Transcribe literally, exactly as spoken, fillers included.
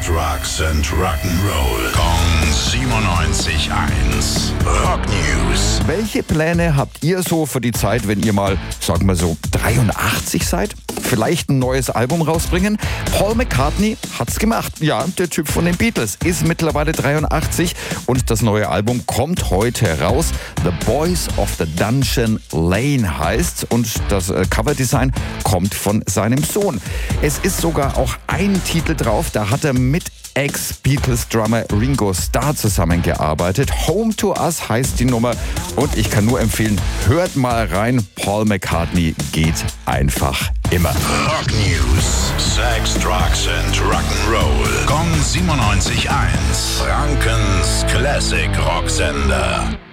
Drugs and Rock'n'Roll. Kong siebenundneunzig Komma eins. Rock News. Welche Pläne habt ihr so für die Zeit, wenn ihr mal, sagen wir so, dreiundachtzig seid? Vielleicht ein neues Album rausbringen? Paul McCartney hat's gemacht. Ja, der Typ von den Beatles ist mittlerweile dreiundachtzig und das neue Album kommt heute raus. The Boys of the Dungeon Lane heißt und das äh, Coverdesign kommt von seinem Sohn. Es ist sogar auch ein Titel drauf, da hat er mit Ex-Beatles-Drummer Ringo Starr zusammengearbeitet. Home to Us heißt die Nummer und ich kann nur empfehlen, hört mal rein. Paul McCartney geht einfach immer. Rock News. Sex, Drugs and Rock'n'Roll. Kong siebenundneunzig Komma eins. Frankens Classic Rocksender.